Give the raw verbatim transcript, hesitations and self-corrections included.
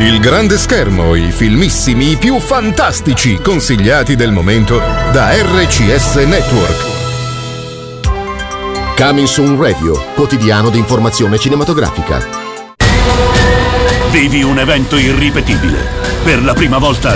Il grande schermo, i filmissimi, i più fantastici consigliati del momento da R C S Network. Coming Soon Radio, quotidiano di informazione cinematografica. Vivi un evento irripetibile. Per la prima volta